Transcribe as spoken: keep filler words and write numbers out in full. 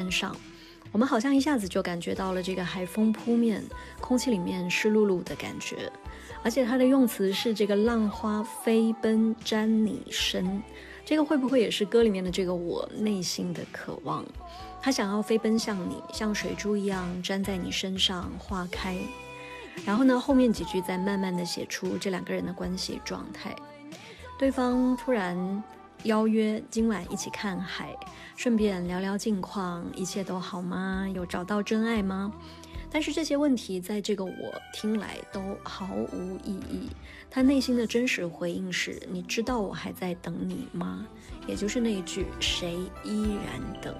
身上，我们好像一下子就感觉到了这个海风扑面，空气里面湿漉漉的感觉，而且它的用词是这个浪花飞奔沾你身，这个会不会也是歌里面的这个我内心的渴望？他想要飞奔向你，像水珠一样粘在你身上化开。然后呢，后面几句再慢慢的写出这两个人的关系状态。对方突然邀约今晚一起看海，顺便聊聊近况，一切都好吗？有找到真爱吗？但是这些问题在这个我听来都毫无意义，他内心的真实回应是：你知道我还在等你吗？也就是那一句谁依然等